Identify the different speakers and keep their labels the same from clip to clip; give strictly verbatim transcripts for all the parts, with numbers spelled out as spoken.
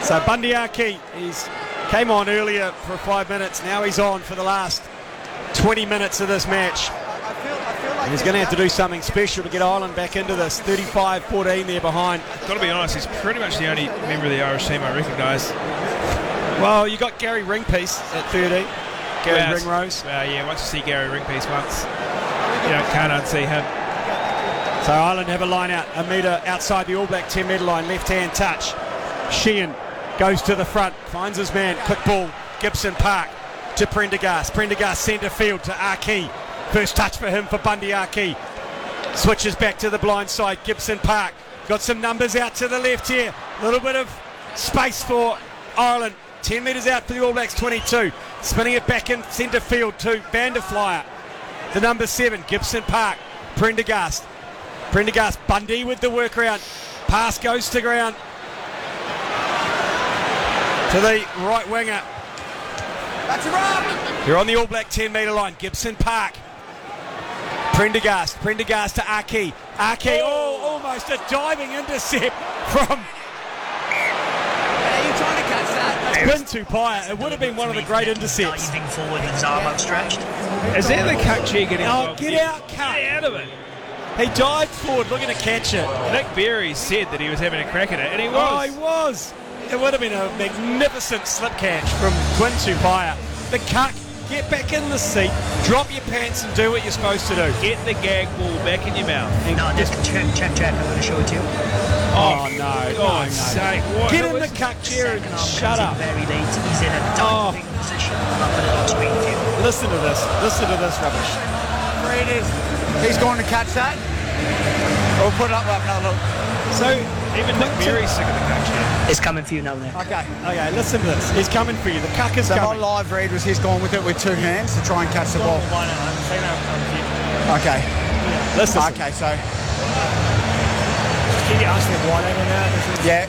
Speaker 1: So Bundy Aki, he's came on earlier for five minutes. Now he's on for the last twenty minutes of this match. And he's going to have to do something special to get Ireland back into this. thirty-five fourteen there behind.
Speaker 2: Got to be honest, he's pretty much the only member of the Irish team I recognise.
Speaker 1: Well, you got Gary Ringpiece at thirty. Gary
Speaker 2: Well,
Speaker 1: Ringrose.
Speaker 2: Well, yeah, once you see Gary Ringpiece once, you know, can't unsee him.
Speaker 1: So Ireland have a line out, a metre outside the All Black ten metre line, left hand touch. Sheehan goes to the front, finds his man, quick ball, Gibson Park to Prendergast. Prendergast centre field to Aki. First touch for him for Bundy Aki. Switches back to the blind side, Gibson Park. Got some numbers out to the left here. A little bit of space for Ireland. ten metres out for the All Blacks, twenty-two. Spinning it back in centre field to Vanderflyer. The number seven, Gibson Park. Prendergast. Prendergast, Bundy with the workaround. Pass goes to ground. To the right winger. That's a wrap. You're on the All Black ten metre line. Gibson Park. Prendergast. Prendergast to Aki. Aki, oh, almost a diving intercept from Quinn Tupaia. It would have been one of the great intercepts.
Speaker 3: Diving forward with his arm outstretched.
Speaker 2: Is that the cuck chair getting
Speaker 1: Oh,
Speaker 2: involved?
Speaker 1: get out, Cuck.
Speaker 2: Get out of it.
Speaker 1: He dived forward looking to catch it.
Speaker 2: Nick Berry said that he was having a crack at it, and he was.
Speaker 1: Oh, he was. It would have been a magnificent slip catch from Quinn Tupaia. The Cuck, get back in the seat, drop your pants and do what you're supposed to do.
Speaker 2: Get the gag ball back in your mouth.
Speaker 3: No, just check, check, check. I'm going to show it to you.
Speaker 1: Oh, no,
Speaker 2: For
Speaker 1: no,
Speaker 2: God's
Speaker 1: no.
Speaker 2: sake. What?
Speaker 1: Get
Speaker 2: Who
Speaker 1: in the
Speaker 2: is-
Speaker 1: Cuck chair and
Speaker 3: Second arm
Speaker 1: shut
Speaker 3: comes in
Speaker 1: up.
Speaker 3: very late. He's in a
Speaker 1: Oh.
Speaker 3: diving position. I'll put it on screen for you.
Speaker 1: Listen to this. Listen to this rubbish.
Speaker 4: He's going to catch that. We'll put it up right now, look.
Speaker 1: So,
Speaker 2: Even Nick Berry's sick of the cuck chair.
Speaker 3: It's coming for you now, Nick.
Speaker 4: Okay.
Speaker 1: okay, listen to this. He's coming for you. The Cuck is
Speaker 4: So my
Speaker 1: coming.
Speaker 4: live read was he's going with it with two hands to try and catch the ball. Okay.
Speaker 1: Listen.
Speaker 4: Okay, so
Speaker 5: Can you ask me wide angle now?
Speaker 4: yeah.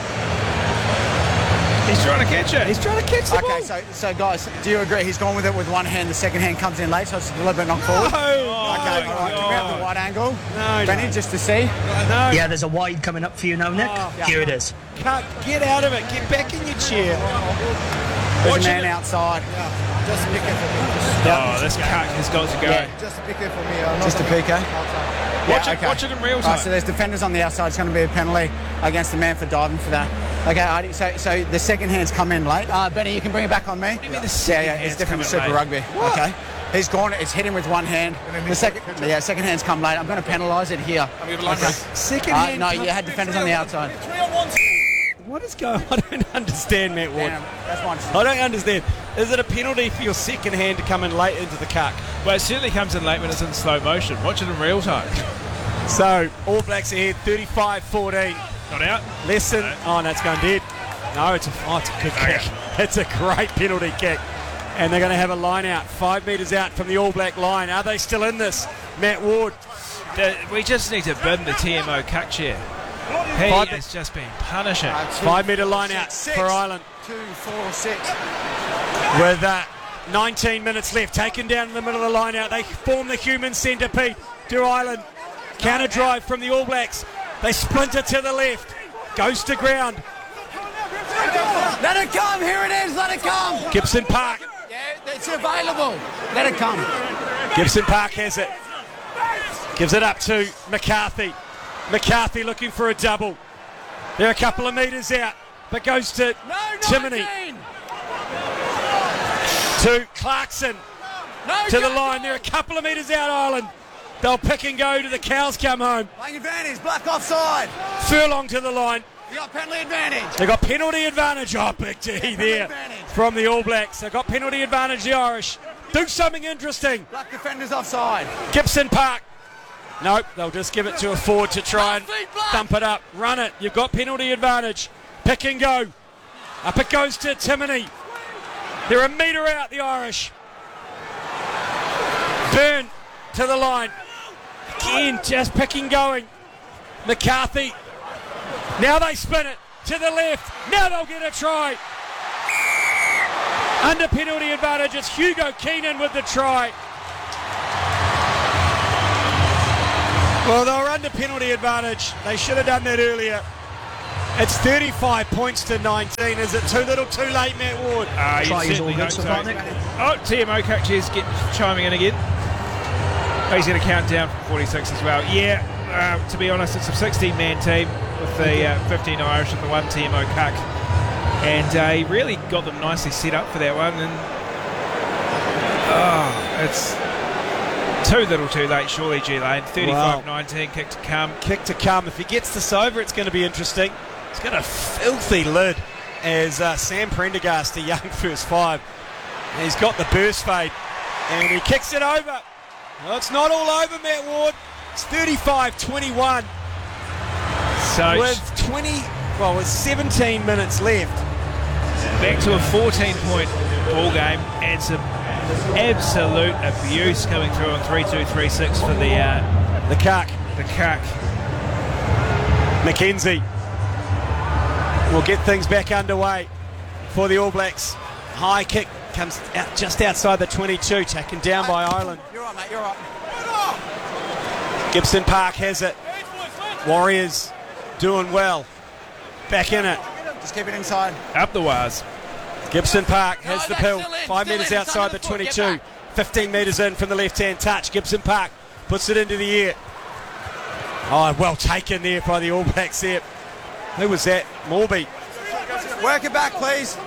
Speaker 2: He's trying to catch it.
Speaker 1: He's trying to catch the
Speaker 4: Okay,
Speaker 1: ball.
Speaker 4: so so guys, do you agree he's gone with it with one hand? The second hand comes in late, so it's a deliberate knock forward.
Speaker 1: No,
Speaker 4: Okay,
Speaker 1: no,
Speaker 4: all right. Can we have the wide angle?
Speaker 1: No,
Speaker 4: Benny,
Speaker 1: no.
Speaker 4: just to see.
Speaker 1: no.
Speaker 3: Yeah, there's a wide coming up for you now, Nick.
Speaker 1: Oh,
Speaker 3: Here it is.
Speaker 1: Cuck, get out of it. Get back in your chair.
Speaker 4: There's
Speaker 1: Watch
Speaker 4: a man
Speaker 1: it.
Speaker 4: outside.
Speaker 6: Just pick it for me.
Speaker 2: Oh, this cuck has got to go.
Speaker 4: Yeah.
Speaker 6: Just pick it for me. I'm
Speaker 4: Just a
Speaker 6: not
Speaker 4: peek, eh?
Speaker 2: Watch
Speaker 4: Yeah,
Speaker 2: it.
Speaker 4: okay.
Speaker 2: Watch it in real
Speaker 4: Right,
Speaker 2: time.
Speaker 4: so there's defenders on the outside. It's going to be a penalty against the man for diving for that. Okay, Artie, so so the second hand's come in late. Uh, Benny, you can bring it back on me.
Speaker 2: do you mean the
Speaker 4: yeah,
Speaker 2: second
Speaker 4: yeah,
Speaker 2: hand's
Speaker 4: it's different with
Speaker 2: come in
Speaker 4: Super
Speaker 2: late?
Speaker 4: Rugby. Okay, he's gone. It's hit him with one hand. The second, yeah, second hand's come late. I'm going to penalise it here. Okay.
Speaker 1: Second
Speaker 4: Uh,
Speaker 1: hand.
Speaker 4: no,
Speaker 1: comes-
Speaker 4: you had defenders on the outside.
Speaker 1: What is going on? I don't understand, Matt Ward.
Speaker 4: Damn, that's one.
Speaker 1: I don't understand. Is it a penalty for your second hand to come in late into the Cuck?
Speaker 2: Well, it certainly comes in late when it's in slow motion. Watch it in real time.
Speaker 1: So, All Blacks ahead, thirty-five fourteen.
Speaker 2: Not out.
Speaker 1: Lesson.
Speaker 2: No.
Speaker 1: Oh, no, it's going dead. No, it's a, oh, it's a good
Speaker 2: Okay.
Speaker 1: kick. It's a great penalty kick. And they're going to have a line out, five metres out from the All Black line. Are they still in this? Matt Ward.
Speaker 2: The- We just need to bin the T M O cuck chair. He
Speaker 1: Five-
Speaker 2: has just been punishing.
Speaker 1: Five metre line out for Ireland.
Speaker 4: Two, four, six.
Speaker 1: With uh, nineteen minutes left, taken down in the middle of the line out. They form the human centipede to Ireland. Counter drive from the All Blacks. They splinter to the left. Goes to ground.
Speaker 4: Let it come. Here it is. Let it come.
Speaker 1: Gibson Park.
Speaker 4: Yeah, it's available. Let it come.
Speaker 1: Gibson Park has it. Gives it up to McCarthy. McCarthy looking for a double. They're a couple of metres out, but goes to Timoney. To Clarkson. To the line. They're a couple of metres out, Ireland. They'll pick and go to the cows come home.
Speaker 4: Playing advantage. Black offside.
Speaker 1: Furlong to the line.
Speaker 4: You got penalty advantage.
Speaker 1: They got penalty advantage. Oh, big D there
Speaker 4: advantage.
Speaker 1: from the All Blacks. They got penalty advantage, the Irish. Do something interesting.
Speaker 4: Black defenders offside.
Speaker 1: Gibson Park. Nope, they'll just give it to a forward to try and thump it up. Run it. You've got penalty advantage. Pick and go. Up it goes to Timoney. They're a metre out, the Irish. Byrne to the line. Again, just picking going. McCarthy. Now they spin it to the left. Now they'll get a try. Under penalty advantage, it's Hugo Keenan with the try. Well, they were under penalty advantage. They should have done that earlier. It's thirty-five points to nineteen. Is it too little, too late, Matt Ward?
Speaker 2: Uh, you
Speaker 3: Try is all
Speaker 2: certainly
Speaker 3: good
Speaker 2: hope
Speaker 3: so
Speaker 2: so.
Speaker 3: far, Nick.
Speaker 2: Oh, T M O Catches get chiming in again. Oh, he's going to count down from forty-six as well. Yeah, uh, to be honest, it's a sixteen-man team with the uh, fifteen Irish and the one T M O Cuck. And uh, he really got them nicely set up for that one. And oh, it's too little, too late, surely, G-Lane. thirty-five nineteen, kick to come.
Speaker 1: Kick to come. If he gets this over, it's going to be interesting. He's got a filthy lid as uh, Sam Prendergast, the young first five. And he's got the burst fade. And he kicks it over. Well, it's not all over, Matt Ward. It's thirty-five twenty-one.
Speaker 2: So
Speaker 1: With twenty, well, with seventeen minutes left.
Speaker 2: back to a fourteen-point ball game and some absolute abuse coming through on three two three six for the uh,
Speaker 1: The Cuck.
Speaker 2: the Cuck.
Speaker 1: Mackenzie will get things back underway for the All Blacks. High kick comes out just outside the twenty-two, taken down by Ireland.
Speaker 4: You're right, mate. You're right.
Speaker 1: Gibson Park has it. Warriors doing well. Back in it.
Speaker 4: Just keep it inside.
Speaker 2: Up the wires.
Speaker 1: Gibson Park has
Speaker 4: No,
Speaker 1: the
Speaker 4: that's
Speaker 1: pill.
Speaker 4: still in,
Speaker 1: Five
Speaker 4: still
Speaker 1: metres
Speaker 4: in,
Speaker 1: outside
Speaker 4: it's
Speaker 1: the
Speaker 4: under the foot, get
Speaker 1: twenty-two.
Speaker 4: back.
Speaker 1: fifteen metres in from the left-hand touch. Gibson Park puts it into the air. Oh, well taken there by the All Blacks there. Who was that? Morby.
Speaker 4: Work it back, please.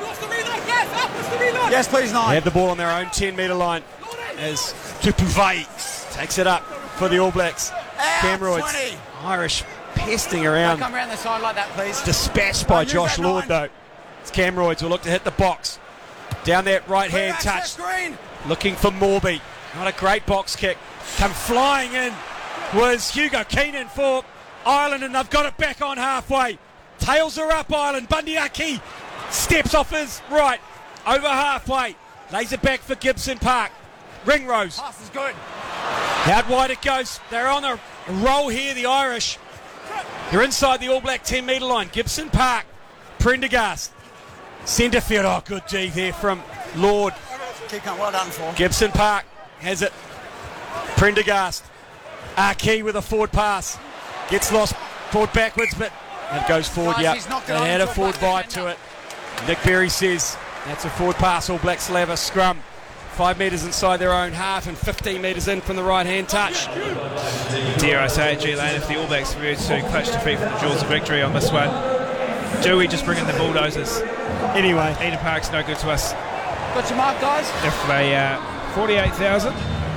Speaker 4: Yes, please,
Speaker 1: They
Speaker 4: nine.
Speaker 1: have the ball on their own ten metre line as Tupuvai takes it up for the All Blacks.
Speaker 4: Out,
Speaker 1: Cameroids.
Speaker 4: twenty.
Speaker 1: Irish pesting
Speaker 4: Don't
Speaker 1: around.
Speaker 4: come around the side like that, please.
Speaker 1: Dispatched by
Speaker 4: Use
Speaker 1: Josh
Speaker 4: that
Speaker 1: Lord,
Speaker 4: nine.
Speaker 1: though. It's Cameroids will look to hit the box. Down that right hand
Speaker 4: Back,
Speaker 1: touch.
Speaker 4: Steph Green.
Speaker 1: Looking for Morby. Not a great box kick. Come flying in was Hugo Keenan for Ireland, and they've got it back on halfway. Tails are up, Ireland. Bundyaki steps off his right. Over halfway. Lays it back for Gibson Park. Ringrose.
Speaker 4: Pass is good.
Speaker 1: Out wide it goes. They're on a roll here, the Irish. They're inside the All Black ten metre line. Gibson Park. Prendergast. Centre field. Oh, good D there from Lord.
Speaker 4: Keep going. Well done, for.
Speaker 1: Gibson Park has it. Prendergast. Arkey with a forward pass. Gets lost forward backwards, but it goes forward,
Speaker 4: Guys,
Speaker 1: yeah.
Speaker 4: he's knocked it
Speaker 1: It
Speaker 4: on
Speaker 1: had a
Speaker 4: to a
Speaker 1: forward
Speaker 4: black
Speaker 1: vibe to
Speaker 4: defender.
Speaker 1: it. Nick Berry says that's a forward pass. All Blacks will have a scrum. Five metres inside their own half and fifteen metres in from the right-hand touch.
Speaker 2: Dare I say it, G-Lane, if the All Blacks were to clutch defeat from the jaws of victory on this one, do we just bring in the bulldozers?
Speaker 1: Anyway,
Speaker 2: Eden Park's no good to us.
Speaker 4: Got your mark, guys?
Speaker 2: If they, uh, forty-eight thousand,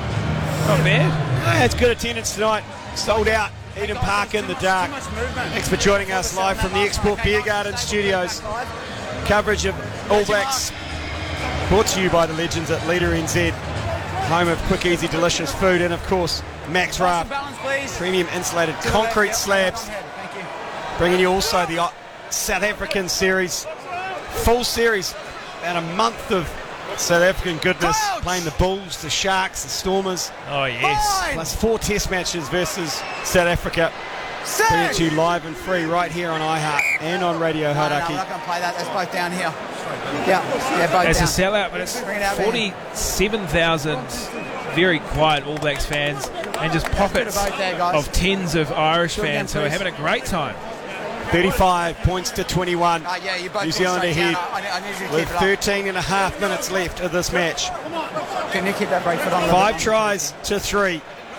Speaker 2: not bad.
Speaker 1: ah, it's good attendance tonight. Sold out. Eden Park in the dark.
Speaker 4: Too much movement.
Speaker 1: Thanks for joining us live from the Export Beer Garden Studios. Coverage of All Blacks brought to you by the legends at Leader N Z, home of quick, easy, delicious food, and of course Max Raft,
Speaker 4: Balance, please.
Speaker 1: premium insulated concrete slabs,
Speaker 4: Thank you.
Speaker 1: bringing you also the uh, South African series, full series, about a month of South African goodness,
Speaker 4: Crouch!
Speaker 1: playing the Bulls, the Sharks, the Stormers,
Speaker 2: Oh, yes.
Speaker 4: Fine.
Speaker 1: plus four test matches versus South Africa. Bringing it to you live and free right here on iHeart and on Radio
Speaker 4: No, no, no,
Speaker 1: Hauraki.
Speaker 4: we're not going to play that. That's both down here. Yeah, yeah, both
Speaker 2: It's a
Speaker 4: down.
Speaker 2: sellout, but it's
Speaker 4: Bring it out, man.
Speaker 2: forty-seven thousand very quiet All Blacks fans and just pockets
Speaker 4: Bit of both there, guys.
Speaker 2: of tens of Irish
Speaker 4: Do it again,
Speaker 2: fans who are
Speaker 4: please.
Speaker 2: having a great time.
Speaker 1: thirty-five points to twenty-one.
Speaker 4: Uh, yeah, you both
Speaker 1: New
Speaker 4: put
Speaker 1: Zealand
Speaker 4: straight
Speaker 1: ahead
Speaker 4: down. I, I need you to keep
Speaker 1: with
Speaker 4: it up.
Speaker 1: thirteen and a half minutes left of this match.
Speaker 4: Can you keep that break foot on? a little
Speaker 1: Five
Speaker 4: bit?
Speaker 1: tries to three.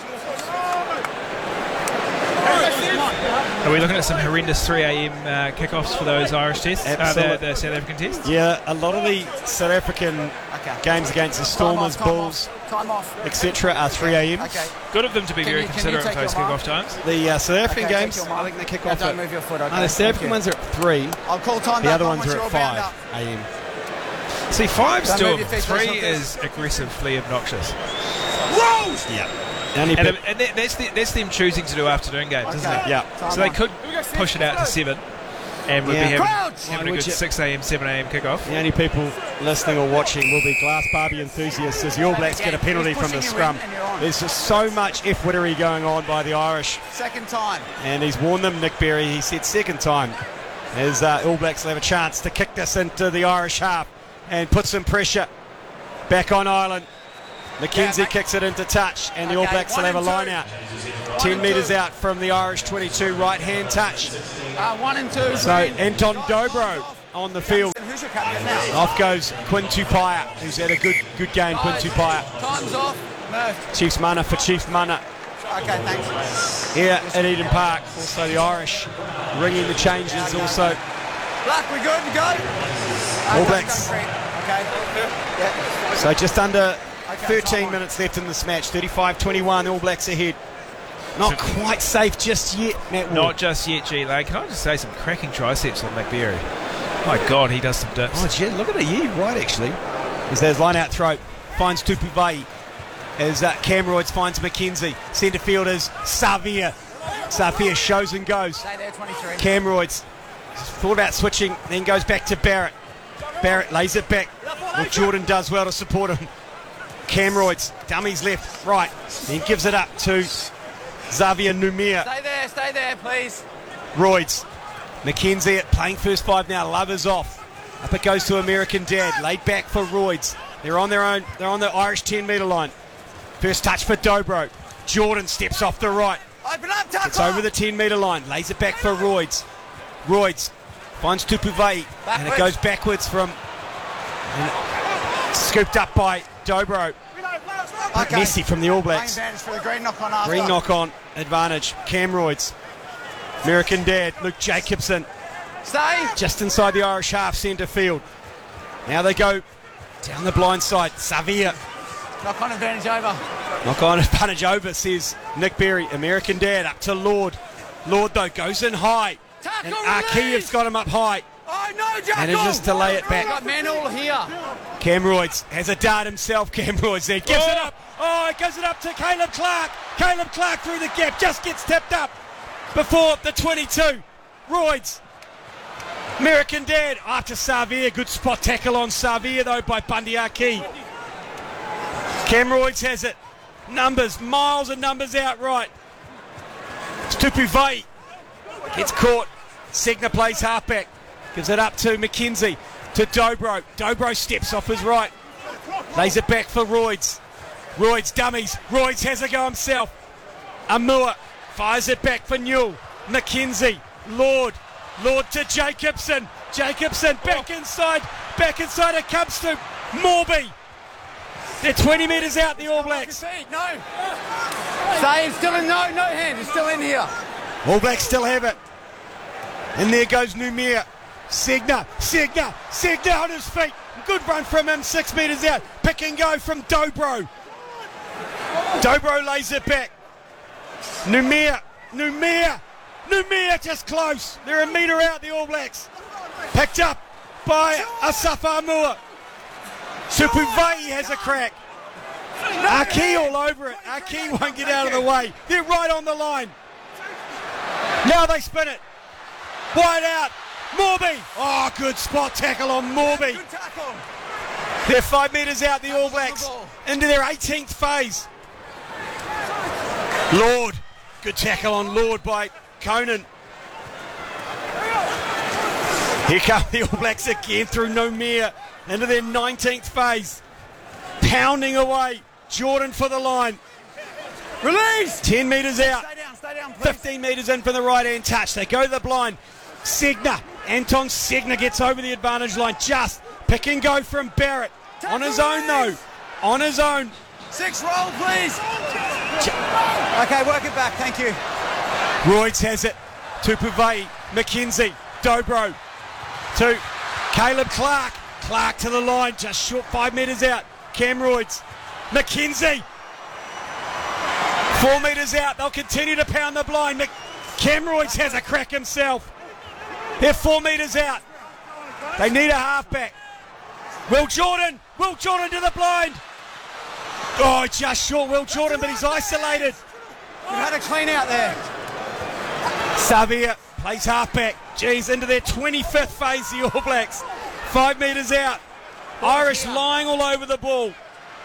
Speaker 2: Are we looking at some horrendous three a.m. Uh, kickoffs for those Irish tests? Uh,
Speaker 1: Absolute-
Speaker 2: the, the South African tests?
Speaker 1: Yeah, a lot of the South African
Speaker 4: Okay.
Speaker 1: games against the
Speaker 4: Time off,
Speaker 1: Stormers,
Speaker 4: time
Speaker 1: Bulls,
Speaker 4: off, Time off.
Speaker 1: et cetera are three a.m.
Speaker 4: Okay.
Speaker 2: Good of them to be
Speaker 4: Can
Speaker 2: very
Speaker 4: you- can you
Speaker 2: considerate of
Speaker 4: take
Speaker 2: those
Speaker 4: your mark?
Speaker 2: kickoff times.
Speaker 1: The uh, South African
Speaker 4: Okay, take
Speaker 1: games,
Speaker 4: your
Speaker 1: I
Speaker 4: mark.
Speaker 1: think they kick
Speaker 4: Yeah,
Speaker 1: off
Speaker 4: don't
Speaker 1: at...
Speaker 4: move your foot, okay.
Speaker 1: No, the South
Speaker 4: Thank
Speaker 1: African
Speaker 4: you.
Speaker 1: ones are at three.
Speaker 4: I'll call time
Speaker 1: The
Speaker 4: back
Speaker 1: other
Speaker 4: on
Speaker 1: ones
Speaker 4: once
Speaker 1: are
Speaker 4: you're
Speaker 1: at
Speaker 4: all bound
Speaker 1: five
Speaker 4: up.
Speaker 1: a.m.
Speaker 2: See, five's
Speaker 4: Don't
Speaker 2: still,
Speaker 4: move your feet,
Speaker 2: three
Speaker 4: please,
Speaker 2: is aggressively obnoxious.
Speaker 1: Yeah. Only
Speaker 2: And,
Speaker 1: bit-
Speaker 2: and that- that's, the, that's them choosing to do afternoon games, isn't
Speaker 4: Okay.
Speaker 2: it?
Speaker 1: Yeah.
Speaker 4: Time
Speaker 2: So they
Speaker 4: on.
Speaker 2: could push it out to seven and we'd
Speaker 1: Yeah.
Speaker 2: be having,
Speaker 4: Crouch!
Speaker 2: having
Speaker 1: Why
Speaker 2: a
Speaker 1: would
Speaker 2: good
Speaker 1: you-
Speaker 2: six a.m., seven a.m. kickoff.
Speaker 1: The only people listening or watching will be Glass Barbie enthusiasts as the All Blacks get a penalty from the scrum. There's just so much F-wittery going on by the Irish,
Speaker 4: Second time.
Speaker 1: and he's warned them, Nick Berry, he said second time, as uh, All Blacks will have a chance to kick this into the Irish half and put some pressure back on Ireland. Mackenzie
Speaker 4: Yeah, mate.
Speaker 1: kicks it into touch, and the All
Speaker 4: Okay,
Speaker 1: Blacks will
Speaker 4: one
Speaker 1: have a
Speaker 4: and
Speaker 1: line
Speaker 4: two.
Speaker 1: out.
Speaker 4: One
Speaker 1: ten
Speaker 4: and
Speaker 1: metres
Speaker 4: two.
Speaker 1: out from the Irish twenty-two, right hand touch.
Speaker 4: Uh, one and two.
Speaker 1: So
Speaker 4: green.
Speaker 1: Anton Dobro on the field.
Speaker 4: Who's your captain now?
Speaker 1: Off goes Quinn Tupaia, who's had a good good game. Quinn Tupaia.
Speaker 4: Time's off. Murph.
Speaker 1: Chiefs Mana for Chiefs Mana.
Speaker 4: Okay, thanks.
Speaker 1: Here at Eden Park. Also the Irish ringing the changes. Also
Speaker 4: Black, we good to go?
Speaker 1: All Blacks.
Speaker 4: Okay. Yeah.
Speaker 1: So just under thirteen minutes left in this match. thirty-five twenty-one, All Blacks ahead. Not quite safe just yet, Matt Ward.
Speaker 2: Not just yet, G. Like, can I just say some cracking triceps on McBerry? My God, he does some dips.
Speaker 1: Oh, gee, look at it. Yeah, you're right, actually. As there's line out throw. Finds Tupuvai. As uh, Cam Royds finds McKenzie. Centre fielders, Savia. Savia shows and goes.
Speaker 4: Stay there, twenty-three.
Speaker 1: Cam Royds thought about switching, then goes back to Barrett. Barrett lays it back. Well, Jordan does well to support him. Cam Royds, dummies left, right. Then gives it up to Xavier Numia.
Speaker 4: Stay there, stay there, please.
Speaker 1: Royds. McKenzie playing first five now. Lovers off. Up it goes to American Dad. Laid back for Royds. They're on their own. They're on the Irish ten metre line. First touch for Dobro. Jordan steps off the right.
Speaker 4: Open up, tackle.
Speaker 1: It's over the ten metre line. Lays it back for Royds. Royds finds Tupuvai. And it goes backwards from... And scooped up by Dobro.
Speaker 4: Okay.
Speaker 1: Messy from the All Blacks.
Speaker 4: Playing advantage for the green knock on after.
Speaker 1: Green knock on advantage. Cam Royds. American Dad. Luke Jacobson.
Speaker 4: Stay.
Speaker 1: Just inside the Irish half centre field. Now they go down the blind side. Savia.
Speaker 4: Knock on advantage over.
Speaker 1: Knock on advantage over, says Nick Berry. American Dad up to Lord. Lord, though, goes in high.
Speaker 4: Tackle
Speaker 1: And Arkeev's got him up high.
Speaker 4: Oh, no, Jackal.
Speaker 1: Manages to lay it back.
Speaker 4: Got men all here.
Speaker 1: Cam Royds has a dart himself. Cam Royds there. Gives it up. Oh, it goes it up to Caleb Clark. Caleb Clark through the gap. Just gets tipped up before the twenty-two. Royds. American Dad after Savia. Good spot tackle on Savia, though, by Bundy Arkeev. Cam Royds has it. Numbers, miles and numbers out right. Tupuvai gets caught. Segner plays halfback. Gives it up to McKenzie. To Dobro. Dobro steps off his right. Lays it back for Royds. Royds dummies. Royds has a go himself. Amua fires it back for Newell. McKenzie. Lord. Lord to Jacobson. Jacobson back inside. Back inside. It comes to Morby. They're twenty metres out, the All Blacks.
Speaker 4: No. Stay. It's still in. No, no hand. It's still in here.
Speaker 1: All Blacks still have it. And there goes Numia. Segner, Segner, Segner on his feet. Good run from him, six metres out. Pick and go from Dobro. Dobro lays it back. Numia, Numia, Numia just close. They're a metre out, the All Blacks. Picked up by Asafa Amua. Tupuvai has a crack. Arkeev all over it. Arkeev won't get out of the way. They're right on the line. Now they spin it. Wide out. Morby. Oh, good spot tackle on Morby.
Speaker 4: Good tackle.
Speaker 1: They're five metres out, the All Blacks, into their eighteenth phase. Lord. Good tackle on Lord by Conan. Here come the All Blacks again through Nomia into their nineteenth phase. Pounding away. Jordan for the line.
Speaker 4: Release.
Speaker 1: ten metres out.
Speaker 4: Stay down, stay down, please.
Speaker 1: fifteen metres in for the right hand touch. They go to the blind. Segner. Anton Segner gets over the advantage line. Just pick and go from Barrett. On his own though. On his own.
Speaker 4: Six roll, please. Okay, work it back. Thank you.
Speaker 1: Royds has it. Tupuvai. McKenzie. Dobro. To Caleb Clark. Clark to the line. Just short five metres out. Cam Royds. McKenzie. Four metres out. They'll continue to pound the blind. Mc- Cam Royds has a crack himself. They're four metres out. They need a halfback. Will Jordan. Will Jordan to the blind. Oh, just short Will Jordan, but he's isolated.
Speaker 4: We've had a clean out there.
Speaker 1: Savia plays halfback. Geez, into their twenty-fifth phase, the All Blacks. Five metres out. Irish lying all over the ball.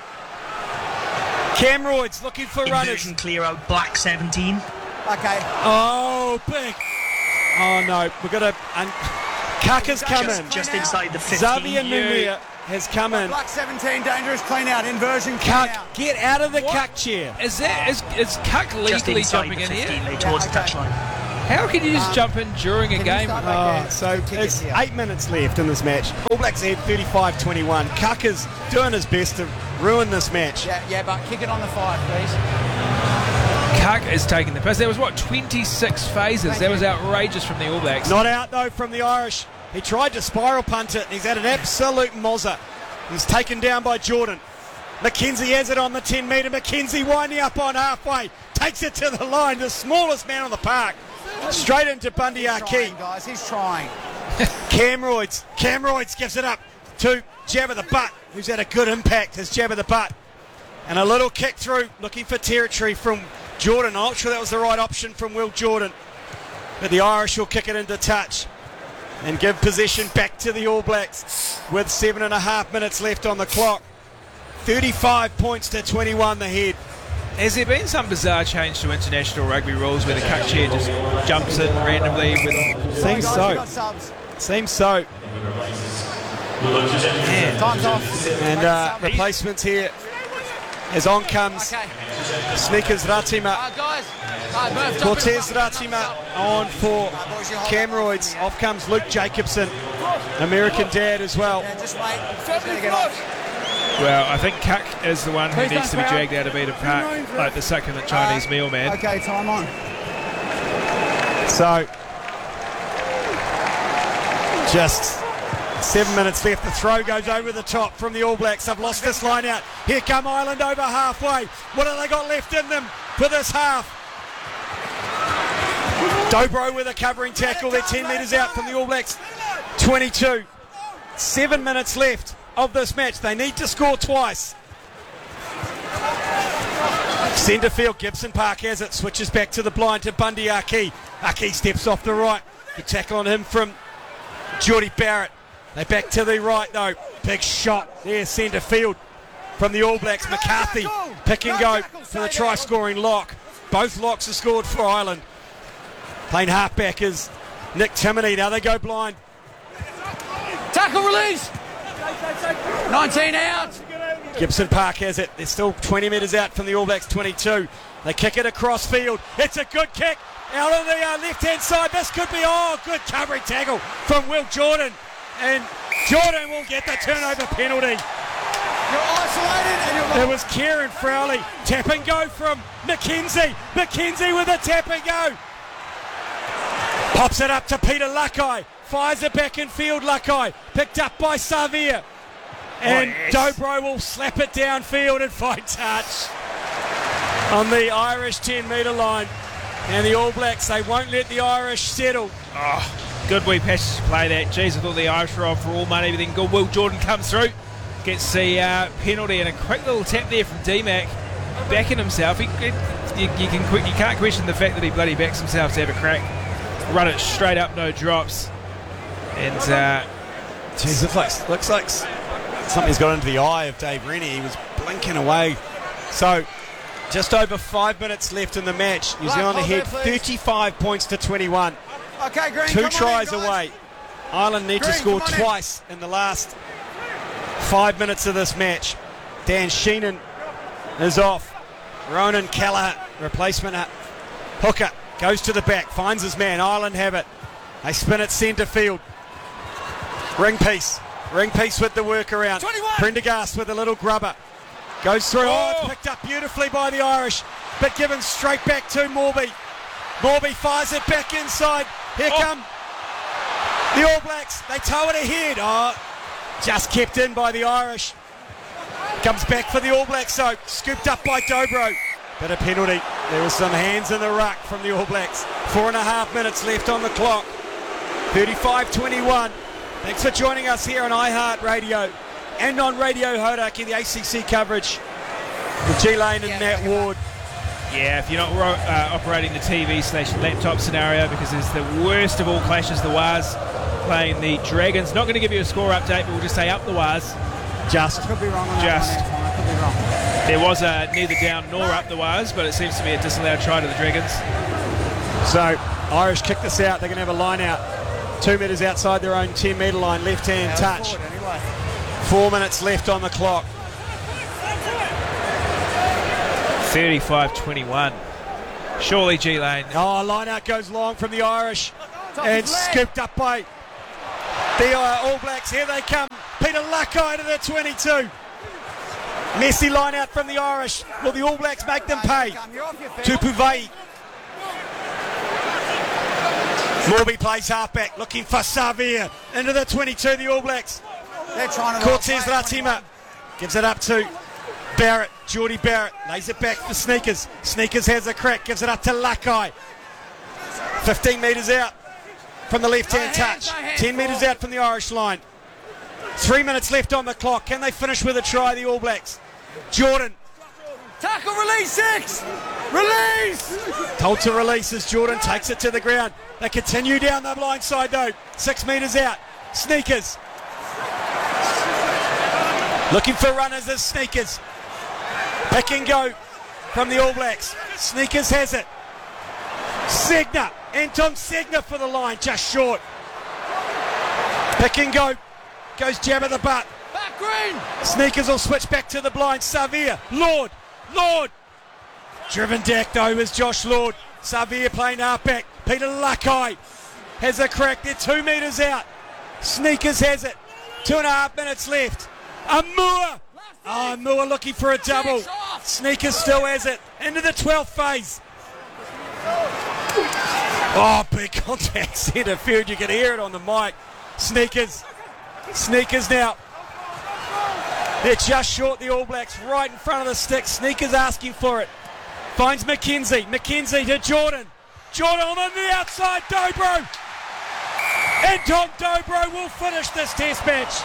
Speaker 1: Cam Royds looking for runners.
Speaker 3: Inversion clear out, Black seventeen.
Speaker 4: Okay.
Speaker 1: Oh, big. Oh, no. We've got a... And Kaka's come
Speaker 3: Just,
Speaker 1: in.
Speaker 3: just inside the fifteen.
Speaker 1: Xavier Numia has come in.
Speaker 4: Black seventeen, dangerous clean out. Inversion clean
Speaker 1: Cuck,
Speaker 4: out.
Speaker 1: get out of the
Speaker 2: What?
Speaker 1: cuck chair.
Speaker 2: Is that is, is Cuck
Speaker 3: Just
Speaker 2: legally
Speaker 3: inside
Speaker 2: jumping
Speaker 3: the
Speaker 2: in
Speaker 3: fifteen,
Speaker 2: here?
Speaker 3: mate, towards
Speaker 4: Yeah,
Speaker 3: the
Speaker 4: okay.
Speaker 3: touchline.
Speaker 2: How can you just
Speaker 4: Um,
Speaker 2: jump in during a
Speaker 4: can you
Speaker 2: game?
Speaker 4: start back
Speaker 1: Oh,
Speaker 4: there?
Speaker 1: so
Speaker 4: Kick it
Speaker 1: it's
Speaker 4: here.
Speaker 1: eight minutes left in this match. All Blacks ahead thirty-five twenty-one. Cucker's doing his best to ruin this match.
Speaker 4: Yeah, yeah, but kick it on the five, please.
Speaker 2: Cuck is taking the piss. There was, what, twenty-six phases?
Speaker 4: Thank
Speaker 2: That was
Speaker 4: you.
Speaker 2: outrageous from the All Blacks.
Speaker 1: Not out though from the Irish. He tried to spiral punt it and he's had an absolute mozza. He's taken down by Jordan. McKenzie has it on the ten metre. McKenzie winding up on halfway. Takes it to the line. The smallest man on the park. Straight into Bundy
Speaker 4: He's
Speaker 1: Arki.
Speaker 4: trying, guys. He's trying.
Speaker 1: Camroids. Camroids gives it up to Jabba the Butt, who's had a good impact as Jabba the Butt. And a little kick through, looking for territory from Jordan. I'm not sure that was the right option from Will Jordan. But the Irish will kick it into touch and give possession back to the All Blacks with seven and a half minutes left on the clock. thirty-five points to twenty-one the head.
Speaker 2: Has there been some bizarre change to international rugby rules where the cuck chair just jumps in randomly with...
Speaker 1: Seems
Speaker 4: Guys,
Speaker 1: so.
Speaker 4: we got subs.
Speaker 1: Seems so.
Speaker 4: Time's off.
Speaker 1: And uh, replacements here as on comes
Speaker 4: Okay.
Speaker 1: Sneakers Ratima.
Speaker 4: Uh, guys. Uh, Murph, jump in
Speaker 1: Cortez
Speaker 4: front.
Speaker 1: Ratima on for Camroids. Off comes Luke Jacobson, American dad as well.
Speaker 4: Yeah, just wait. He's gonna get off.
Speaker 2: Well, I think Cuck is the one who
Speaker 4: Please
Speaker 2: needs to
Speaker 4: don't
Speaker 2: be
Speaker 4: foul.
Speaker 2: dragged out of Eden Park, like the succulent Chinese
Speaker 4: Uh,
Speaker 2: meal man.
Speaker 4: Okay, time on.
Speaker 1: So, just seven minutes left. The throw goes over the top from the All Blacks. They've lost this line out. Here come Ireland over halfway. What have they got left in them for this half? Dobro with a covering tackle. They're ten metres out from the All Blacks. twenty-two. Seven minutes left of this match. They need to score twice. Centre field, Gibson Park has it. Switches back to the blind to Bundy Arki. Arki steps off the right. Good tackle on him from Geordie Barrett. They back to the right though. Big shot there, centre field from the All Blacks. McCarthy pick and go for the try scoring lock. Both locks are scored for Ireland. Playing halfback is Nick Timoney. Now they go blind.
Speaker 4: Tackle release. nineteen out.
Speaker 1: Gibson Park has it. They're still twenty metres out from the All Blacks twenty-two. They kick it across field. It's a good kick out on the uh, left-hand side. This could be, oh, good covering tackle from Will Jordan. And Jordan will get the turnover penalty.
Speaker 4: You're isolated and you're
Speaker 1: It was Kieran Frowley. Tap and go from McKenzie. McKenzie with a tap and go. Pops it up to Peter Luckeye. Fires it back in field, Luckeye. Picked up by Savia. And
Speaker 2: Oh, yes.
Speaker 1: Dobro will slap it downfield and find touch on the Irish ten metre line. And the All Blacks, they won't let the Irish settle.
Speaker 2: Oh, good wee passage to play that. Jeez, I thought the Irish were on for all money. Everything good. Will Jordan comes through. Gets the uh, penalty and a quick little tap there from D-Mac. Backing himself. He, you, you, can, you can't question the fact that he bloody backs himself to have a crack. Run it straight up, no drops. And uh,
Speaker 1: Jeez, it looks, looks like something's got into the eye of Dave Rennie. He was blinking away. So, just over five minutes left in the match. New
Speaker 4: Black,
Speaker 1: Zealand
Speaker 4: hold
Speaker 1: ahead
Speaker 4: there, please.
Speaker 1: thirty-five points to twenty-one.
Speaker 4: Okay, Green.
Speaker 1: Two
Speaker 4: come on
Speaker 1: tries
Speaker 4: in, guys.
Speaker 1: away. Ireland need to
Speaker 4: Green,
Speaker 1: score
Speaker 4: come on in.
Speaker 1: twice in the last five minutes of this match. Dan Sheenan is off. Ronan Kelleher, replacement uh, hooker, goes to the back, finds his man. Ireland have it. They spin it centre field. Ring piece. Ring piece with the workaround.
Speaker 4: twenty-one.
Speaker 1: Prendergast with a little grubber. Goes through. Oh,
Speaker 2: Oh.
Speaker 1: it's picked up beautifully by the Irish, but given straight back to Morby. Morby fires it back inside. Here
Speaker 2: Oh.
Speaker 1: come the All Blacks. They tow it ahead. Oh, just kept in by the Irish. Comes back for the All Blacks, so scooped up by Dobro. But a penalty. There was some hands in the ruck from the All Blacks. Four and a half minutes left on the clock. thirty-five twenty-one. Thanks for joining us here on iHeartRadio and on Radio Hodaki, the A C C coverage with G Lane and
Speaker 4: Yeah,
Speaker 1: Matt
Speaker 4: thank you,
Speaker 1: Ward.
Speaker 2: yeah, if you're not ro- uh, operating the T V slash laptop scenario, because it's the worst of all clashes, the Wars playing the Dragons. Not going to give you a score update, but we'll just say up the Wars.
Speaker 1: Just.
Speaker 4: I could be wrong on that
Speaker 2: Just.
Speaker 4: one, Antoine. I could be wrong.
Speaker 2: There was a neither down nor up the Wars, but it seems to be a disallowed try to the Dragons.
Speaker 1: So Irish kick this out. They're going to have a line out. Two metres outside their own ten metre line. Left hand
Speaker 4: Yeah,
Speaker 1: touch.
Speaker 4: forward anyway.
Speaker 1: Four minutes left on the clock.
Speaker 2: thirty-five twenty-one. Surely G Lane.
Speaker 1: Oh, line out goes long from the Irish and scooped up by the uh, All Blacks. Here they come. Peter Lakai to the twenty-two. Messy line out from the Irish. Will the All Blacks make them pay? To Puvai. Morby plays halfback, looking for Savia. Into the twenty-two, the All Blacks.
Speaker 4: They're trying to
Speaker 1: Cortez Latima gives it up to Barrett. Geordie Barrett lays it back for Sneakers. Sneakers has a crack, gives it up to Lakai. fifteen metres out from the left-hand touch. ten metres out from the Irish line. Three minutes left on the clock. Can they finish with a try, the All Blacks? Jordan.
Speaker 4: Tackle, release six! Release!
Speaker 1: Told to release as Jordan takes it to the ground. They continue down the blind side though. Six metres out. Sneakers. Looking for runners as Sneakers. Pick and go from the All Blacks. Sneakers has it. Segner. Anton Segner for the line. Just short. Pick and go. Goes jab at the butt.
Speaker 4: Back green!
Speaker 1: Sneakers will switch back to the blind. Savia. Lord. Lord. Driven deck though is Josh Lord. Savia playing halfback. Peter Lakai has a crack. They're two metres out. Sneakers has it. Two and a half minutes left. Amua. Oh, Amua looking for a double. Sneakers still has it. Into the twelfth phase. Oh, big contact centre field. You can hear it on the mic. Sneakers. Sneakers now. They're just short, the All Blacks, right in front of the stick. Sneakers asking for it. Finds McKenzie. McKenzie to Jordan. Jordan on the outside. Dobro. Anton Dobro will finish this test match.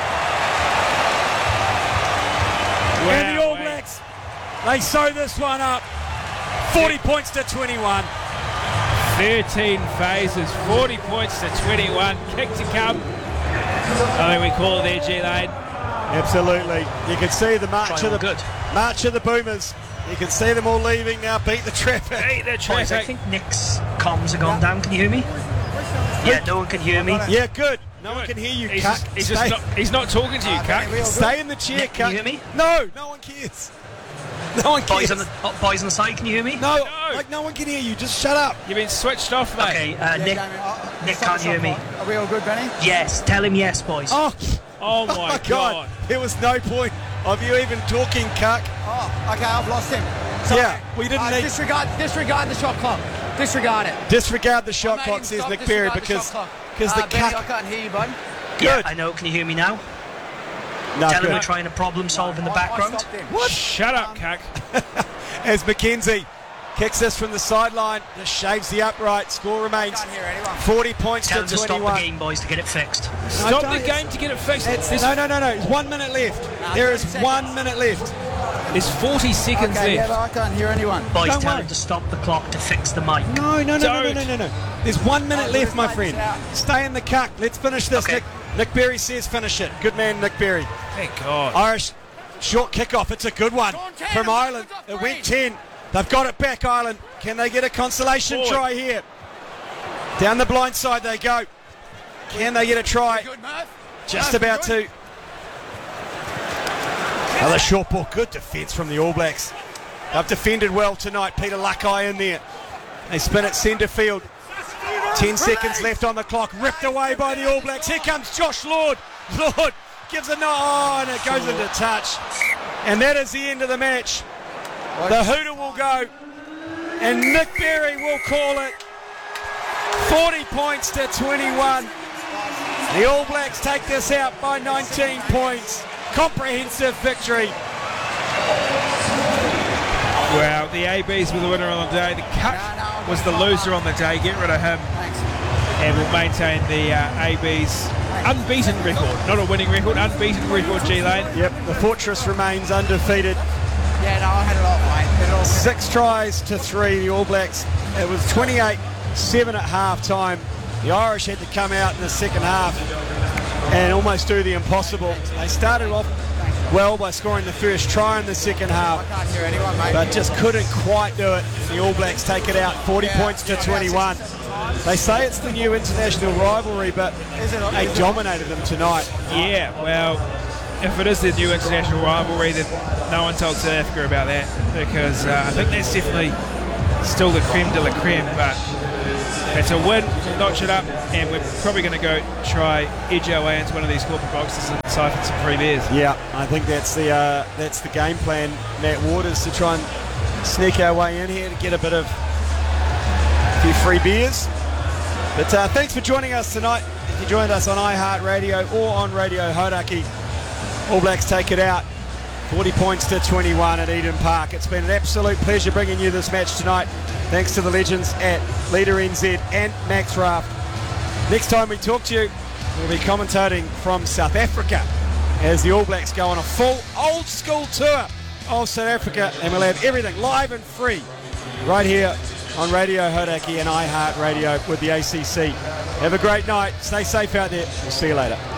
Speaker 2: Wow,
Speaker 1: and the All
Speaker 2: mate.
Speaker 1: Blacks, they sew this one up. forty points to twenty-one.
Speaker 2: thirteen phases, forty points to twenty-one. Kick to come. I think we call it there, G Lane.
Speaker 1: Absolutely. You can see the march
Speaker 3: Try
Speaker 1: of the
Speaker 3: good.
Speaker 1: march of the Boomers. You can see them all leaving now. Beat the traffic.
Speaker 2: Hey, the
Speaker 3: Boys, I
Speaker 2: traffic.
Speaker 3: think Nick's comms have gone down. Can you hear me? Yeah, no one can hear me.
Speaker 1: Yeah, good. No one can hear you,
Speaker 2: He's
Speaker 1: Cuck.
Speaker 2: just, he's,
Speaker 1: Stay,
Speaker 2: just not, he's not talking to you, Cuck.
Speaker 1: stay in the chair,
Speaker 3: Nick, can
Speaker 1: Cuck.
Speaker 3: you hear me?
Speaker 1: No, no one cares. No one cares.
Speaker 3: Boys on the oh, boys on the side, can you hear me?
Speaker 1: No,
Speaker 2: No.
Speaker 1: like no one can hear you. Just shut up.
Speaker 2: You've been switched off, mate.
Speaker 3: Okay, uh, Nick. Nick can't hear me.
Speaker 4: Are we all good, Benny?
Speaker 3: Yes, tell him yes, boys.
Speaker 1: Oh,
Speaker 2: Oh my,
Speaker 1: oh my
Speaker 2: God.
Speaker 1: God. There was no point of you even talking, Cuck.
Speaker 4: Oh, okay, I've lost him. Sorry.
Speaker 1: Yeah, we didn't
Speaker 4: Uh,
Speaker 1: need-
Speaker 4: Disregard, disregard the shot clock. Disregard it.
Speaker 1: Disregard the shot
Speaker 4: I made
Speaker 1: clock,
Speaker 4: him
Speaker 1: says
Speaker 4: stop,
Speaker 1: Nick Berry,
Speaker 4: disregard the
Speaker 1: because
Speaker 4: shot clock.
Speaker 1: because
Speaker 4: Uh,
Speaker 1: the
Speaker 4: Benny, I
Speaker 1: Cuck.
Speaker 4: can't hear you, bud.
Speaker 3: Yeah,
Speaker 1: Good.
Speaker 3: I know. Can you hear me now?
Speaker 1: No,
Speaker 3: Tell him
Speaker 1: good.
Speaker 3: we're trying to problem solve in the
Speaker 4: I- I
Speaker 3: background.
Speaker 4: stopped him.
Speaker 1: What?
Speaker 2: Shut up, Cuck.
Speaker 1: As McKenzie kicks this from the sideline, just shaves the upright. Score remains
Speaker 4: Can't hear anyone.
Speaker 1: forty points
Speaker 3: Tell
Speaker 1: to
Speaker 3: him to stop the
Speaker 1: twenty-one.
Speaker 3: game, boys, to get it fixed.
Speaker 2: Stop
Speaker 1: don't-
Speaker 2: the game to get it fixed.
Speaker 1: It's,
Speaker 2: There's,
Speaker 1: no, no, no, no. It's one minute left.
Speaker 4: Nah,
Speaker 1: There is
Speaker 4: thirty
Speaker 1: one
Speaker 4: seconds.
Speaker 1: minute left.
Speaker 2: there's forty seconds
Speaker 4: Okay, yeah,
Speaker 2: left.
Speaker 4: but I can't hear anyone.
Speaker 3: Boys,
Speaker 1: Don't
Speaker 3: tell
Speaker 1: worry.
Speaker 3: him to stop the clock to fix the mic.
Speaker 1: No, no, no, no, no,
Speaker 2: Don't.
Speaker 1: no, no, no. There's one minute
Speaker 4: Oh,
Speaker 1: left, my
Speaker 4: let's
Speaker 1: friend.
Speaker 4: fight it out.
Speaker 1: Stay in the Cuck. Let's finish this.
Speaker 3: Okay.
Speaker 1: Nick, Nick Berry says finish it. Good man, Nick Berry.
Speaker 2: Thank God.
Speaker 1: Irish short kickoff. It's a good one
Speaker 4: Go on, ten,
Speaker 1: from
Speaker 4: it's
Speaker 1: Ireland.
Speaker 4: got
Speaker 1: It
Speaker 4: three.
Speaker 1: went ten. They've got it back, Ireland. Can they get a consolation
Speaker 2: Forward.
Speaker 1: try here? Down the blind side they go. Can they get a try?
Speaker 4: Good, Murph.
Speaker 1: Just
Speaker 4: Murph,
Speaker 1: about
Speaker 4: good.
Speaker 1: to. Another short ball. Good defence from the All Blacks. They've defended well tonight. Peter Lakai in there. They spin it centre field. Ten seconds left on the clock. Ripped away by the All Blacks. Here comes Josh Lord. Lord gives a no. Oh, and it goes into touch. And that is the end of the match. The hooter will go. And Nick Berry will call it. forty points to twenty-one. The All Blacks take this out by nineteen points. Comprehensive victory.
Speaker 2: Well, the A Bs were the winner on the day. The Cuck
Speaker 4: No, no,
Speaker 2: was the loser on the day. Get rid of him.
Speaker 4: Thanks.
Speaker 2: And will maintain the uh, A Bs unbeaten record. Not a winning record, unbeaten record, G Lane.
Speaker 1: Yep, the Fortress remains undefeated.
Speaker 4: Yeah, no, I had it all, mate. Had it all.
Speaker 1: Six tries to three, the All Blacks. It was twenty-eight seven at half time. The Irish had to come out in the second half and almost do the impossible. They started off well by scoring the first try in the second
Speaker 4: I
Speaker 1: half,
Speaker 4: can't hear anyone, mate.
Speaker 1: but just couldn't quite do it. The All Blacks take it out, forty
Speaker 4: Yeah,
Speaker 1: points to
Speaker 4: yeah,
Speaker 1: twenty-one. They say it's the new international rivalry, but
Speaker 4: Is it-
Speaker 1: they
Speaker 4: is it-
Speaker 1: dominated them tonight.
Speaker 2: Yeah, well, if it is the new international rivalry, then no one told South Africa about that, because uh, I think that's definitely still the creme de la creme, but it's a win, notch it up, and we're probably going to go try edge our way into one of these corporate boxes and siphon some free beers.
Speaker 1: Yeah, I think that's the uh, that's the game plan, Matt Waters, to try and sneak our way in here to get a bit of a few free beers. But uh, thanks for joining us tonight. If you joined us on iHeartRadio or on Radio Hauraki, All Blacks take it out, forty points to twenty-one at Eden Park. It's been an absolute pleasure bringing you this match tonight. Thanks to the legends at Leader N Z and Max Raft. Next time we talk to you, we'll be commentating from South Africa as the All Blacks go on a full old school tour of South Africa, and we'll have everything live and free right here on Radio Hauraki and iHeartRadio with the A C C. Have a great night. Stay safe out there. We'll see you later.